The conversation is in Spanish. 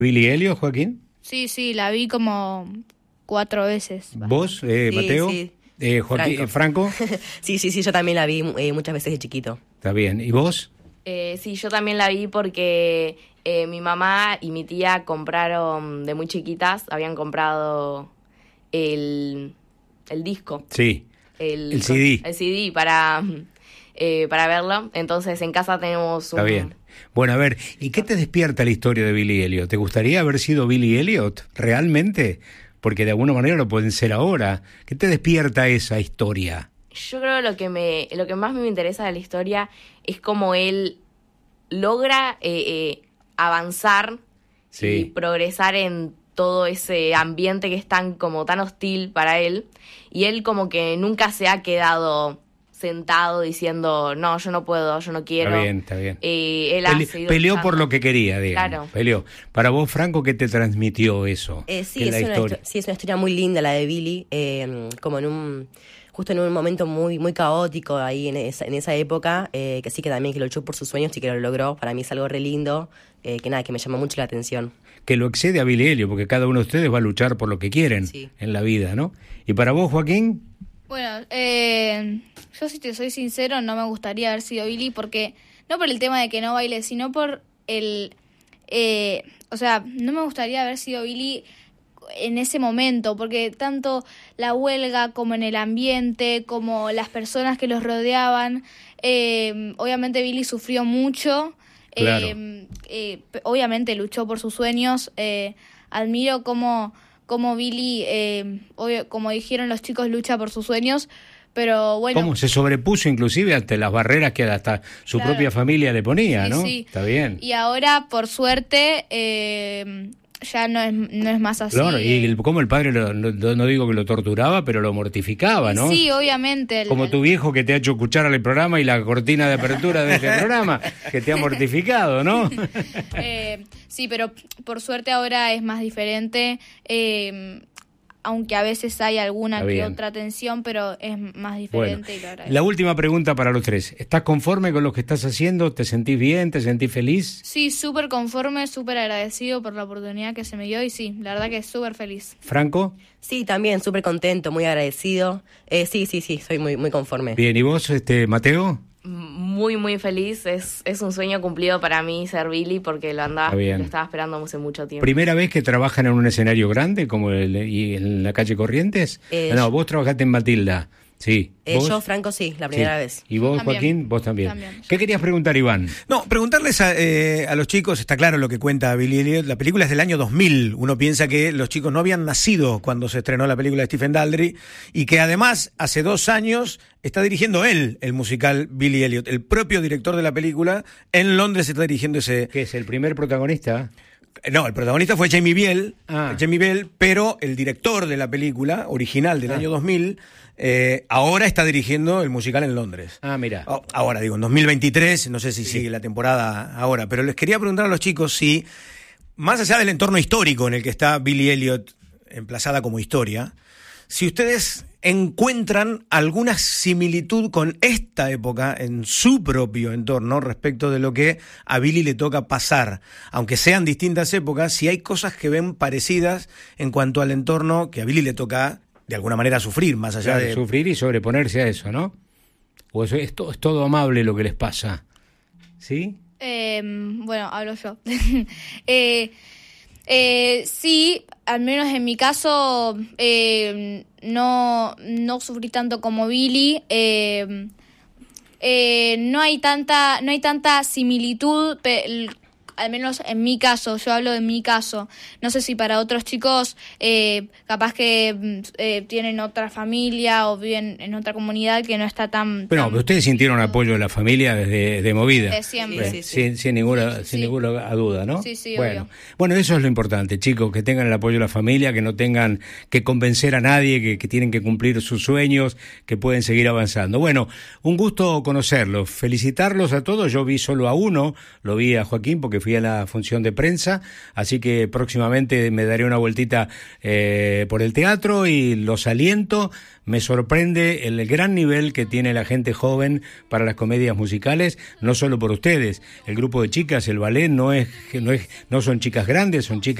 Billy Elliot, Joaquín? Sí, la vi como 4 veces. ¿Vos, Sí, Mateo? sí. Joaquín, Franco. Sí, yo también la vi muchas veces de chiquito. Está bien. ¿Y vos? Sí, yo también la vi porque mi mamá y mi tía compraron de muy chiquitas, habían comprado el disco. Sí. El CD. El CD para verlo. Entonces en casa tenemos un... Está bien. Bueno, a ver, ¿y qué te despierta la historia de Billy Elliot? ¿Te gustaría haber sido Billy Elliot realmente? Porque de alguna manera lo pueden ser ahora. ¿Qué te despierta esa historia? Yo creo lo que más me interesa de la historia es cómo él logra avanzar y progresar en todo ese ambiente que es tan hostil para él, y él como que nunca se ha quedado sentado diciendo no, yo no puedo, yo no quiero. Está bien. Él peleó por lo que quería, digamos. Claro. Peleó. Para vos, Franco, ¿qué te transmitió eso? Sí, es una historia muy linda la de Billy, como justo en un momento muy muy caótico ahí en esa época, que sí, que también que luchó por sus sueños y que lo logró. Para mí es algo re lindo, que me llama mucho la atención. Que lo excede a Billy Elliot, porque cada uno de ustedes va a luchar por lo que quieren en la vida, ¿no? ¿Y para vos, Joaquín? Bueno, yo si te soy sincero, no me gustaría haber sido Billy, porque no por el tema de que no baile, sino por no me gustaría haber sido Billy en ese momento, porque tanto la huelga como en el ambiente, como las personas que los rodeaban, obviamente Billy sufrió mucho. Claro. Obviamente luchó por sus sueños. Admiro cómo Billy, como dijeron los chicos, lucha por sus sueños, pero bueno. Cómo se sobrepuso inclusive ante las barreras que hasta su propia familia le ponía, ¿no? Sí. Está bien. Y ahora, por suerte, ya no es más así. Claro, y cómo el padre, no digo que lo torturaba, pero lo mortificaba, ¿no? Sí, obviamente. Como tu viejo que te ha hecho escuchar el programa y la cortina de apertura de este programa, que te ha mortificado, ¿no? Sí, pero por suerte ahora es más diferente, aunque a veces hay alguna que otra tensión, pero es más diferente. Bueno, la última pregunta para los tres. ¿Estás conforme con lo que estás haciendo? ¿Te sentís bien? ¿Te sentís feliz? Sí, súper conforme, súper agradecido por la oportunidad que se me dio y sí, la verdad que súper feliz. ¿Franco? Sí, también súper contento, muy agradecido. Sí, soy muy, muy conforme. Bien, ¿y vos, Mateo? Muy, muy feliz. Es un sueño cumplido para mí ser Billy, porque lo estaba esperando hace mucho tiempo. ¿Primera vez que trabajan en un escenario grande como y en la calle Corrientes? No, vos trabajaste en Matilda. Sí. Yo, Franco, sí, la primera vez. ¿Y vos, también. Joaquín? Vos también. ¿Qué querías preguntar, Iván? No, preguntarles a los chicos, está claro lo que cuenta Billy Elliot, la película es del año 2000, uno piensa que los chicos no habían nacido cuando se estrenó la película de Stephen Daldry, y que además hace 2 años está dirigiendo él el musical Billy Elliot, el propio director de la película, en Londres está dirigiendo ese... ¿Qué es el primer protagonista? No, el protagonista fue Jamie Bell, pero el director de la película original del año 2000 ahora está dirigiendo el musical en Londres. Mira. Ahora, digo, en 2023, no sé si sigue la temporada ahora, pero les quería preguntar a los chicos si, más allá del entorno histórico en el que está Billy Elliot emplazada como historia, si ustedes encuentran alguna similitud con esta época en su propio entorno respecto de lo que a Billy le toca pasar, aunque sean distintas épocas, si hay cosas que ven parecidas en cuanto al entorno que a Billy le toca de alguna manera sufrir, más allá de sufrir y sobreponerse a eso, ¿no? O eso es todo amable lo que les pasa, ¿sí? Bueno, hablo yo. Sí, al menos en mi caso no sufrí tanto como Billy. No hay tanta similitud, al menos en mi caso, yo hablo de mi caso. No sé si para otros chicos capaz que tienen otra familia o viven en otra comunidad que no está tan... Pero ustedes sintieron apoyo de la familia desde movida. Siempre. Sin ninguna duda, ¿no? Sí, bueno. Obvio. Bueno, eso es lo importante, chicos, que tengan el apoyo de la familia, que no tengan que convencer a nadie, que tienen que cumplir sus sueños, que pueden seguir avanzando. Bueno, un gusto conocerlos, felicitarlos a todos. Yo vi solo a uno, lo vi a Joaquín porque fui a la función de prensa, así que próximamente me daré una vueltita por el teatro y los aliento. Me sorprende el gran nivel que tiene la gente joven para las comedias musicales, no solo por ustedes. El grupo de chicas, el ballet, no son chicas grandes, son chicas